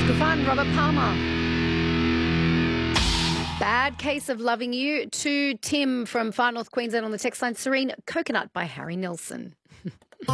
Good fun, Robert Palmer. Bad Case of Loving You to Tim from Far North Queensland on the text line. Serene, Coconut by Harry Nilsson.